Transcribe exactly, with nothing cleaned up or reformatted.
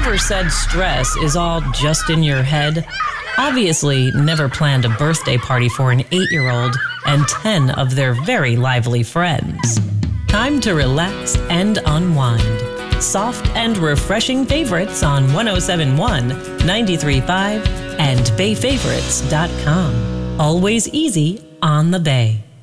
ever said stress is all just in your head? Obviously, never planned a birthday party for an eight-year-old and ten of their very lively friends. Time to relax and unwind. Soft and refreshing favorites on one oh seven point one, ninety-three point five, and bay favorites dot com. Always easy on the Bay.